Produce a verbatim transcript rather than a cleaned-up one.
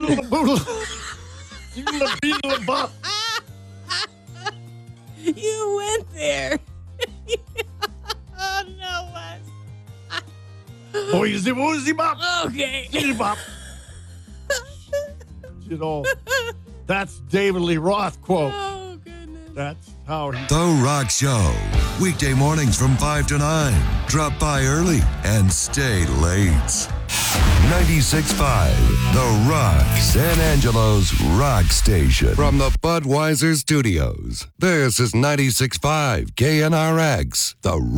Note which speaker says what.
Speaker 1: Doodle boodle. Doodle beedle bop.
Speaker 2: You went there. Oh, no, Wes.
Speaker 1: Boysy woozy bop.
Speaker 2: Okay.
Speaker 1: Beedle bop. You know, that's David Lee Roth quote.
Speaker 2: Oh, goodness.
Speaker 1: That's how he...
Speaker 3: The Rock Show. Weekday mornings from five to nine. Drop by early and stay late. ninety-six point five, The Rock. San Angelo's rock station. From the Budweiser Studios. This is ninety-six point five K N R X, The